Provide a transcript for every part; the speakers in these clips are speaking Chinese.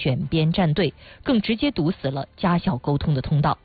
选边站队，更直接堵死了家校沟通的通道。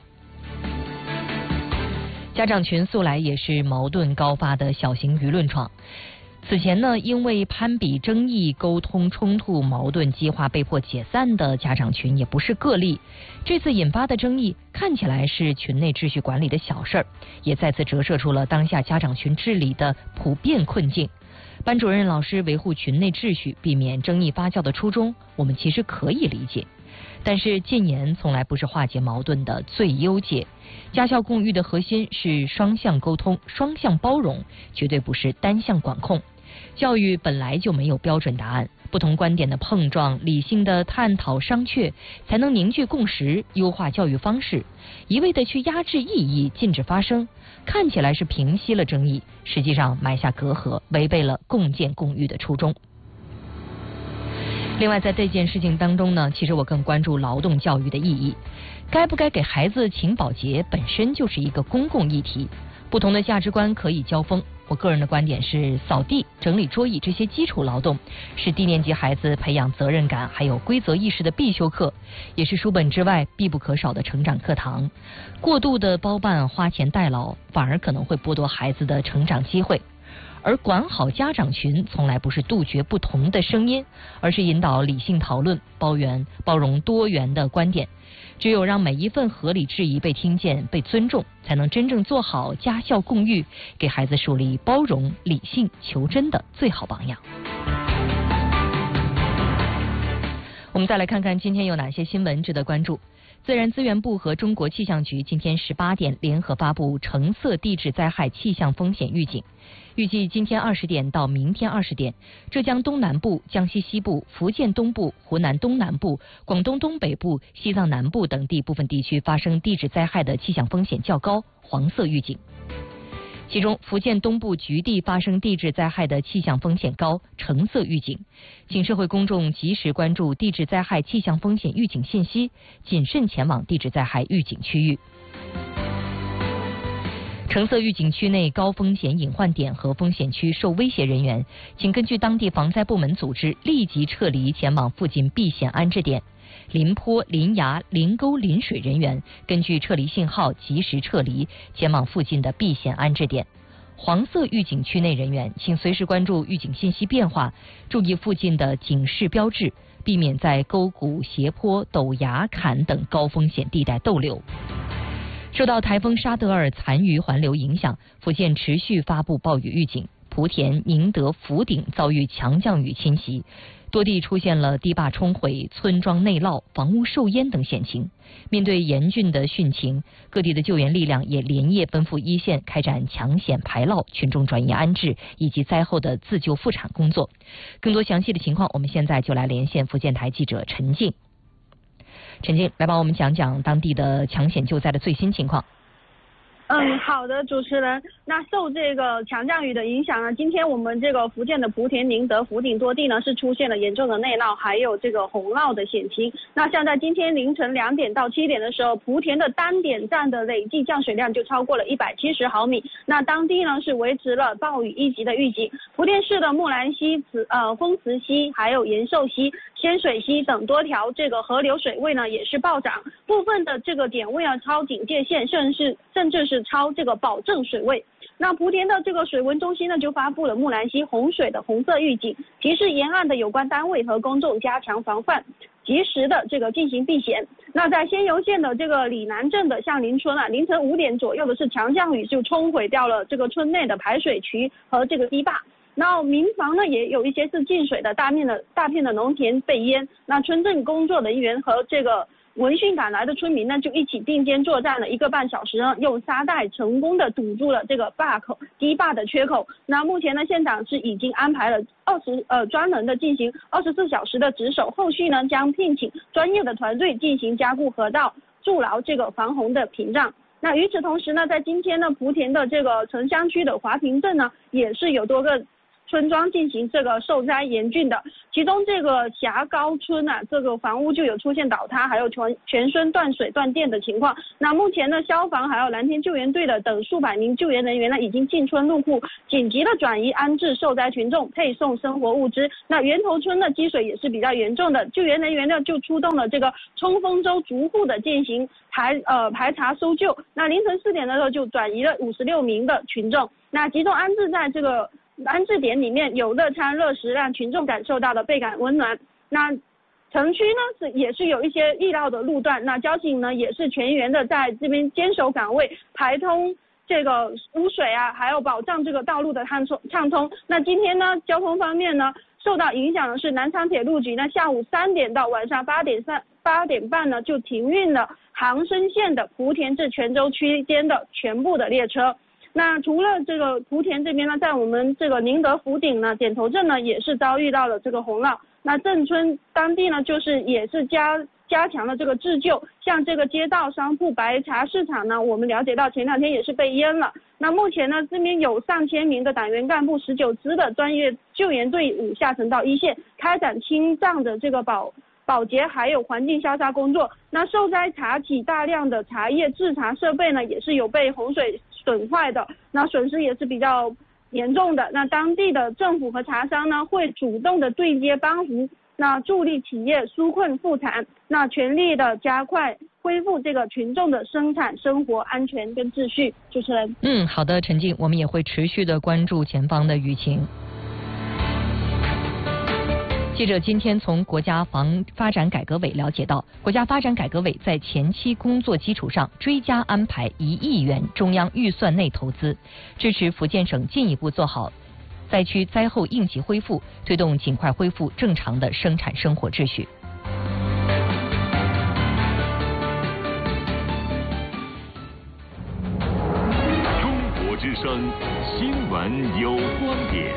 家长群素来也是矛盾高发的小型舆论场。此前呢，因为攀比争议、沟通冲突、矛盾激化被迫解散的家长群也不是个例。这次引发的争议看起来是群内秩序管理的小事儿，也再次折射出了当下家长群治理的普遍困境。班主任老师维护群内秩序、避免争议发酵的初衷，我们其实可以理解。但是禁言从来不是化解矛盾的最优解。家校共育的核心是双向沟通、双向包容，绝对不是单向管控。教育本来就没有标准答案，不同观点的碰撞、理性的探讨商榷，才能凝聚共识，优化教育方式。一味的去压制异议、禁止发声，看起来是平息了争议，实际上埋下隔阂，违背了共建共育的初衷。另外，在这件事情当中呢，其实我更关注劳动教育的意义。该不该给孩子请保洁本身就是一个公共议题，不同的价值观可以交锋。我个人的观点是，扫地、整理桌椅这些基础劳动是低年级孩子培养责任感还有规则意识的必修课，也是书本之外必不可少的成长课堂。过度的包办、花钱代劳，反而可能会剥夺孩子的成长机会。而管好家长群从来不是杜绝不同的声音，而是引导理性讨论，包容多元的观点。只有让每一份合理质疑被听见、被尊重，才能真正做好家校共育，给孩子树立包容、理性、求真的最好榜样。我们再来看看今天有哪些新闻值得关注。自然资源部和中国气象局今天18点联合发布橙色地质灾害气象风险预警。预计今天20点到明天20点，浙江东南部、江西西部、福建东部、湖南东南部、广东东北部、西藏南部等地部分地区发生地质灾害的气象风险较高，黄色预警。其中，福建东部局地发生地质灾害的气象风险高，橙色预警，请社会公众及时关注地质灾害气象风险预警信息，谨慎前往地质灾害预警区域。橙色预警区内高风险隐患点和风险区受威胁人员，请根据当地防灾部门组织立即撤离前往附近避险安置点。临坡、临崖、临沟、临水人员根据撤离信号及时撤离，前往附近的避险安置点。黄色预警区内人员请随时关注预警信息变化，注意附近的警示标志，避免在沟谷、斜坡、陡崖、坎等高风险地带逗留。受到台风沙德尔残余环流影响，福建持续发布暴雨预警，莆田、宁德、福鼎遭遇强降雨侵袭，多地出现了堤坝冲毁、村庄内涝、房屋受淹等险情。面对严峻的汛情，各地的救援力量也连夜奔赴一线，开展抢险排涝、群众转移安置以及灾后的自救复产工作。更多详细的情况，我们现在就来连线福建台记者陈静。陈静，来帮我们讲讲当地的抢险救灾的最新情况。 好的，主持人。那受这个强降雨的影响呢，今天我们这个福建的莆田、宁德、福鼎多地呢是出现了严重的内涝，还有这个洪涝的险情。那像在今天凌晨2点到7点的时候，莆田的单点站的累计降水量就超过了170毫米。那当地呢是维持了暴雨1级的预警。莆田市的木兰溪、丰慈溪、还有延寿溪、仙水溪等多条这个河流水位呢也是暴涨，部分的这个点位呢超警戒线，甚至是超这个保证水位。那莆田的这个水文中心呢就发布了木兰溪洪水的红色预警，提示沿岸的有关单位和公众加强防范，及时的这个进行避险。那在仙游县的这个里南镇的向林村啊，凌晨5点左右的是强降雨就冲毁掉了这个村内的排水渠和这个堤坝。那民房呢也有一些是进水的，大片的农田被淹。那村镇工作人员和这个闻讯赶来的村民呢就一起并肩作战了1个半小时呢，用沙袋成功的堵住了这个堤坝的缺口。那目前呢现场是已经安排了专人的进行24小时的值守，后续呢将聘请专业的团队进行加固河道，筑牢这个防洪的屏障。那与此同时呢，在今天呢，莆田的这个城乡区的华坪镇呢，也是有多个村庄进行这个受灾严峻的。其中这个霞高村啊，这个房屋就有出现倒塌，还有全村断水断电的情况。那目前呢，消防还有蓝天救援队的等数百名救援人员呢，已经进村入户，紧急的转移安置受灾群众，配送生活物资。那源头村的积水也是比较严重的，救援人员呢就出动了这个冲锋舟逐户的进行排查搜救。那凌晨4点的时候就转移了56名的群众，那集中安置在这个安置点里面，有热餐热食，让群众感受到了倍感温暖。那城区呢也是有一些易绕的路段，那交警呢也是全员的在这边坚守岗位，排通这个污水啊，还有保障这个道路的畅通。那今天呢，交通方面呢受到影响的是南昌铁路局，那下午3点到晚上8点半呢就停运了杭深线的莆田至泉州区间的全部的列车。那除了这个莆田这边呢，在我们这个宁德福鼎呢，点头镇呢也是遭遇到了这个洪涝。那镇村当地呢，也是加强了这个自救，像这个街道商铺、白茶市场呢，我们了解到前2天也是被淹了。那目前呢，这边有上千名的党员干部、19支的专业救援队伍下沉到一线，开展清障的这个保洁还有环境消杀工作。那受灾茶企大量的茶叶制茶设备呢，也是有被洪水损坏的，那损失也是比较严重的。那当地的政府和茶商呢，会主动的对接帮扶，那助力企业纾困复产，那全力的加快恢复这个群众的生产生活安全跟秩序。主持人， 好的，陈静，我们也会持续的关注前方的舆情。记者今天从国家发展改革委了解到，国家发展改革委在前期工作基础上追加安排1亿元中央预算内投资，支持福建省进一步做好灾区灾后应急恢复，推动尽快恢复正常的生产生活秩序。 中国之声新闻有观点。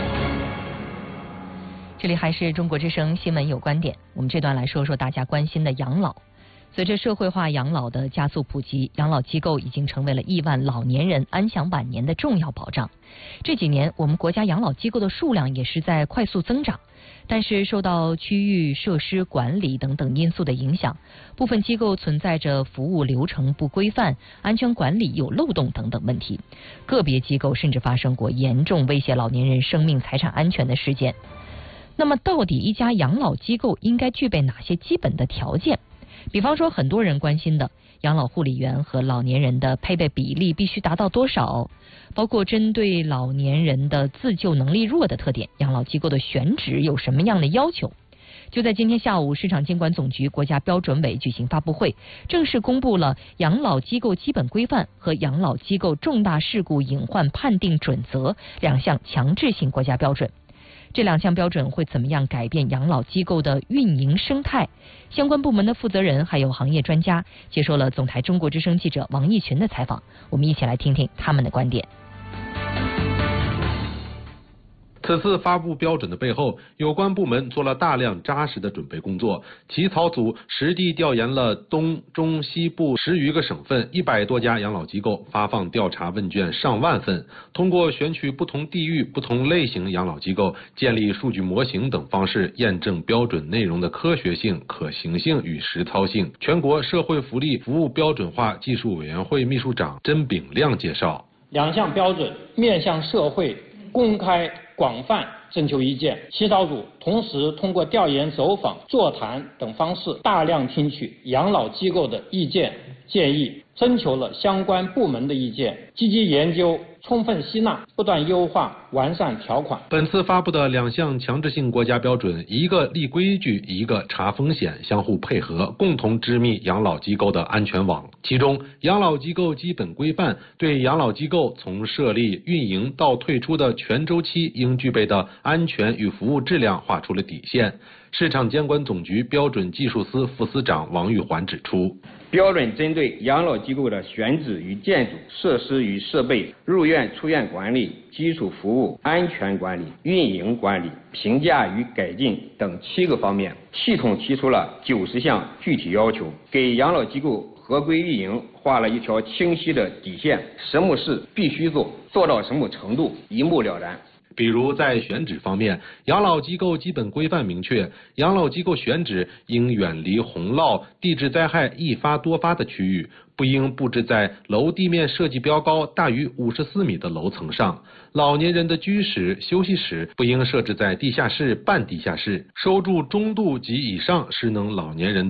这里还是中国之声新闻有观点，我们这段来说说大家关心的养老。随着社会化养老的加速普及，养老机构已经成为了亿万老年人安享晚年的重要保障。这几年，我们国家养老机构的数量也是在快速增长，但是受到区域设施管理等等因素的影响，部分机构存在着服务流程不规范、安全管理有漏洞等等问题，个别机构甚至发生过严重威胁老年人生命财产安全的事件。那么到底一家养老机构应该具备哪些基本的条件？比方说很多人关心的养老护理员和老年人的配备比例必须达到多少，包括针对老年人的自救能力弱的特点，养老机构的选址有什么样的要求？就在今天下午，市场监管总局国家标准委举行发布会，正式公布了养老机构基本规范和养老机构重大事故隐患判定准则2项强制性国家标准。这2项标准会怎么样改变养老机构的运营生态？相关部门的负责人还有行业专家接受了总台中国之声记者王义群的采访，我们一起来听听他们的观点。 此次发布标准的背后，有关部门做了大量扎实的准备工作。起草组实地调研了东中西部10余个省份100多家养老机构，发放调查问卷上万份，通过选取不同地域、不同类型养老机构，建立数据模型等方式，验证标准内容的科学性、可行性与实操性。全国社会福利服务标准化技术委员会秘书长甄炳亮介绍 ，2项标准面向社会公开广泛征求意见，起草组同时通过调研、走访、座谈等方式，大量听取养老机构的意见建议，征求了相关部门的意见，积极研究，充分吸纳，不断优化完善条款。 本次发布的2项强制性国家标准，一个立规矩，一个查风险，相互配合，共同织密养老机构的安全网。其中，养老机构基本规范对养老机构从设立、运营到退出的全周期应具备的安全与服务质量画出了底线。市场监管总局标准技术司副司长王玉环指出， 标准针对养老机构的选址与建筑、设施与设备、入院出院管理、基础服务、安全管理、运营管理、评价与改进等7个方面，系统提出了90项具体要求，给养老机构合规运营画了一条清晰的底线，什么事必须做，做到什么程度，一目了然。 比如在选址方面，养老机构基本规范明确，养老机构选址应远离洪涝、地质灾害易发多发的区域，不应布置在楼地面设计标高大于54米的楼层上。老年人的居室、休息室不应设置在地下室、半地下室。收住中度及以上失能老年人的